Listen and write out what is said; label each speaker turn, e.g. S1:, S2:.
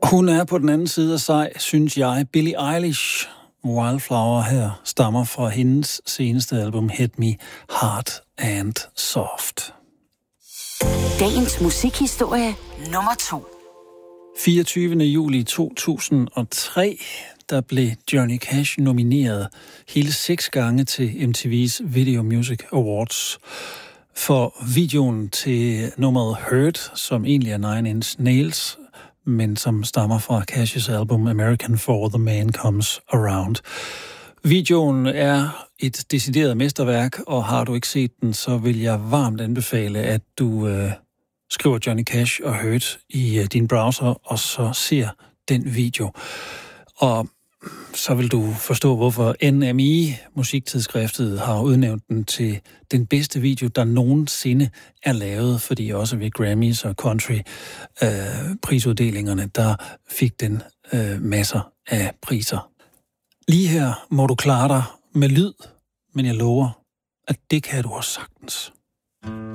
S1: Hun er på den anden side af sig, synes jeg. Billie Eilish, Wildflower her, stammer fra hendes seneste album, Hit Me Hard and Soft.
S2: Dagens musikhistorie nummer 2.
S1: 24. juli 2003, der blev Johnny Cash nomineret hele 6 gange til MTV's Video Music Awards for videoen til nummeret Hurt, som egentlig er Nine Inch Nails, men som stammer fra Cash's album American Before the Man Comes Around. Videoen er et decideret mesterværk, og har du ikke set den, så vil jeg varmt anbefale, at du skriver Johnny Cash og Hurt i din browser, og så ser den video. Og så vil du forstå, hvorfor NME, musiktidsskriftet, har udnævnt den til den bedste video, der nogensinde er lavet, fordi også ved Grammys og Country prisuddelingerne, der fik den masser af priser. Lige her må du klare dig med lyd, men jeg lover, at det kan du også sagtens.